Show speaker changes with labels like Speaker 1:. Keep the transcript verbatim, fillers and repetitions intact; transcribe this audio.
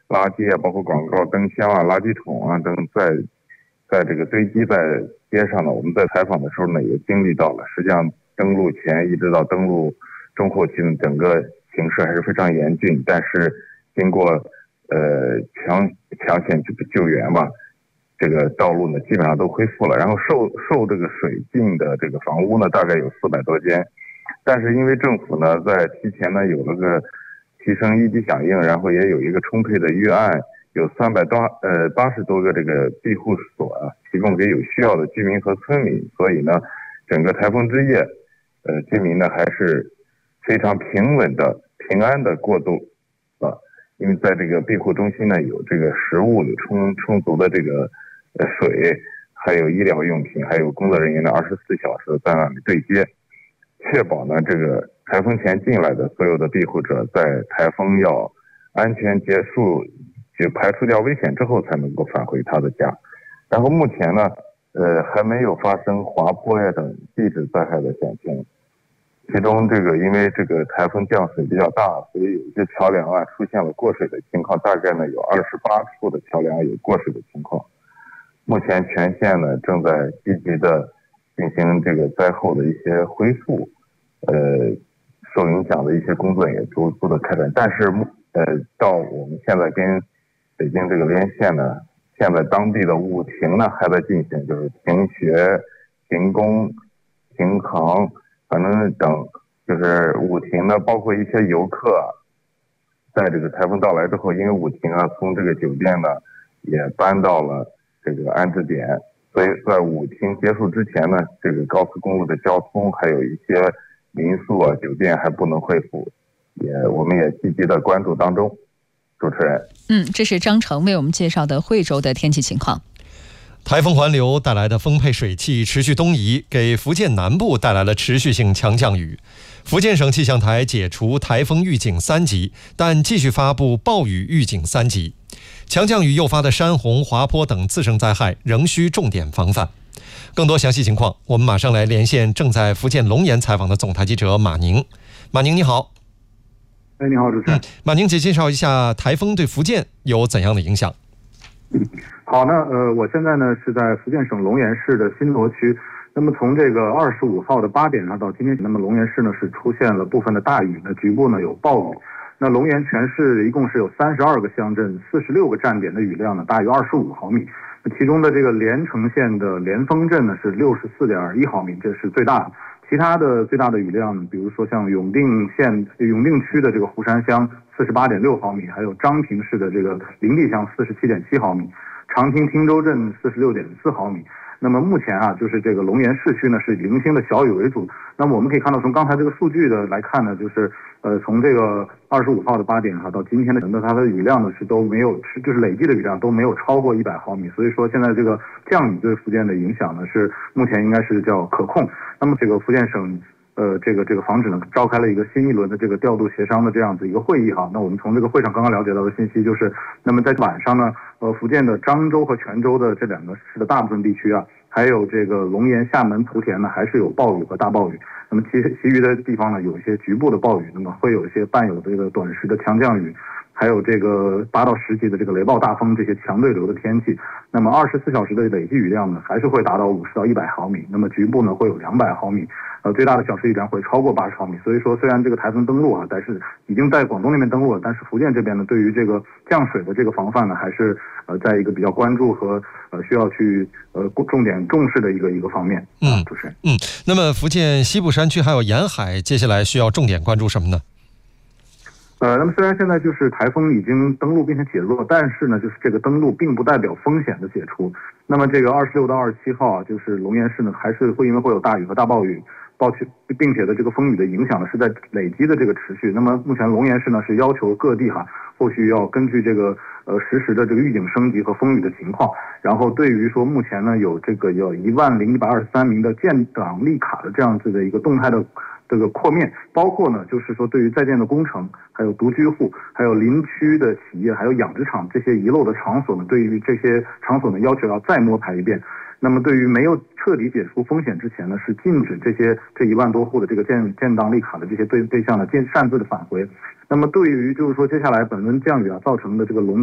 Speaker 1: 垃圾啊，包括广告灯箱啊、垃圾桶啊等在在这个堆积在街上呢。我们在采访的时候呢，也经历到了。实际上，登陆前一直到登陆中后期呢，整个形势还是非常严峻。但是经过呃抢抢险救援吧，这个道路呢基本上都恢复了。然后受受这个水浸的这个房屋呢，大概有四百多间。但是因为政府呢在提前呢有了个提升一级响应，然后也有一个充沛的预案，有三百多呃八十多个这个庇护所啊，提供给有需要的居民和村民。所以呢，整个台风之夜，呃，居民呢还是非常平稳的、平安的过渡啊。因为在这个庇护中心呢，有这个食物，有充充足的这个呃水，还有医疗用品，还有工作人员呢二十四小时在那里对接，确保呢这个台风前进来的所有的庇护者在台风要安全结束，就排除掉危险之后才能够返回他的家。然后目前呢，呃，还没有发生滑坡呀等地质灾害的险情。其中这个因为这个台风降水比较大，所以有一些桥梁啊出现了过水的情况，大概呢有二十八处的桥梁有过水的情况。目前全县呢正在积极的进行这个灾后的一些恢复，呃，受影响的一些工作也逐步的开展。但是呃，到我们现在跟北京这个连线呢，现在当地的五停呢还在进行，就是停学、停工、停航，反正等就是五停呢，包括一些游客，在这个台风到来之后，因为五停啊从这个酒店呢也搬到了这个安置点，所以在五停结束之前呢，这个高速公路的交通还有一些民宿啊、酒店还不能恢复，也我们也积极的关注当中。主持人，
Speaker 2: 嗯，这是张成为我们介绍的惠州的天气情况。
Speaker 3: 台风环流带来的丰沛水汽持续东移，给福建南部带来了持续性强降雨。福建省气象台解除台风预警三级，但继续发布暴雨预警三级。强降雨诱发的山洪、滑坡等次生灾害仍需重点防范。更多详细情况，我们马上来连线正在福建龙岩采访的总台记者马宁。马宁你好。
Speaker 4: 哎，你好，主持人。
Speaker 3: 嗯、马宁，请介绍一下台风对福建有怎样的影响？
Speaker 4: 好，那呃，我现在呢是在福建省龙岩市的新罗区。那么从这个二十五号的八点上到今天，那么龙岩市呢是出现了部分的大雨，那局部呢有暴雨。那龙岩全市一共是有三十二个乡镇、四十六个站点的雨量呢大于二十五毫米。其中的这个连城县的连丰镇呢是六十四点一毫米，这是最大的。其他的最大的雨量，比如说像永定县永定区的这个湖山乡四十八点六毫米，还有章平市的这个灵地乡四十七点七毫米，长汀汀州镇四十六点四毫米。那么目前啊，就是这个龙岩市区呢是零星的小雨为主。那么我们可以看到，从刚才这个数据的来看呢，就是呃从这个二十五号的八点哈到今天的整个它的雨量呢是都没有，就是累计的雨量都没有超过一百毫米。所以说现在这个降雨对福建的影响呢是目前应该是叫可控。那么这个福建省呃，这个这个防止呢，召开了一个新一轮的这个调度协商的这样子一个会议哈。那我们从这个会上刚刚了解到的信息就是，那么在晚上呢，呃，福建的漳州和泉州的这两个市的大部分地区啊，还有这个龙岩、厦门、莆田呢，还是有暴雨和大暴雨。那么其其余的地方呢，有一些局部的暴雨，那么会有一些伴有这个短时的强降雨，还有这个八到十级的这个雷暴大风这些强对流的天气。那么二十四小时的累计雨量呢，还是会达到五十到一百毫米。那么局部呢会有两百毫米。呃，最大的小时雨量会超过八十毫米，所以说虽然这个台风登陆啊，但是已经在广东那边登陆了，但是福建这边呢，对于这个降水的这个防范呢，还是呃在一个比较关注和呃需要去呃重点重视的一个一个方面。
Speaker 3: 嗯，
Speaker 4: 主持人。
Speaker 3: 嗯，那么福建西部山区还有沿海，接下来需要重点关注什么呢？
Speaker 4: 呃，那么虽然现在就是台风已经登陆并且解弱，但是呢，就是这个登陆并不代表风险的解除。那么这个二十六到二十七号啊，就是龙岩市呢，还是会因为会有大雨和大暴雨。暴雨，并且的这个风雨的影响呢是在累积的这个持续。那么目前龙岩市呢是要求各地哈，后续要根据这个呃实时的这个预警升级和风雨的情况，然后对于说目前呢有这个有一万零一百二十三名的建档立卡的这样子的一个动态的这个扩面，包括呢就是说对于在建的工程，还有独居户，还有林区的企业，还有养殖场这些遗漏的场所呢，对于这些场所呢要求要再摸排一遍。那么对于没有彻底解除风险之前呢，是禁止这些这一万多户的这个建建档立卡的这些对对象呢，建擅自的返回。那么对于就是说接下来本轮降雨啊造成的这个龙